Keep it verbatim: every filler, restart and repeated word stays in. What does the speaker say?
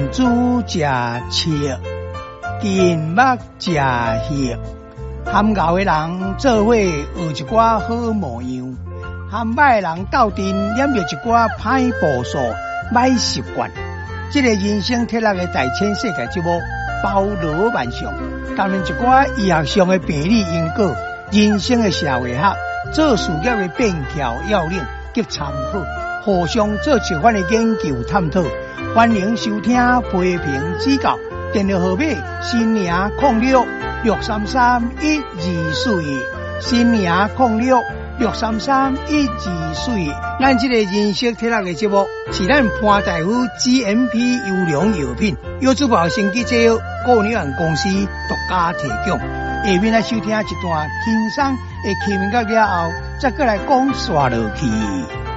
子食七，金目食血，含熬的人做伙学一寡好模样，含歹人斗阵染着一寡歹步数、歹习惯。这个人生铁六的大千世界节目包罗万象，谈论一寡医学上的病理因果、人生的社会学、做事业的便条要领及参考，互相做一番的研究探讨。欢迎收听批评指教，电话号码新名零六六三三一二四一，新名零六六三三一二四一。咱这个人生铁六的节目是咱潘大夫 G M P 优良药品优质保鲜机制药顾问有限公司独家提供。下面来收听一段轻松的气氛歌了后，再过来讲刷落去。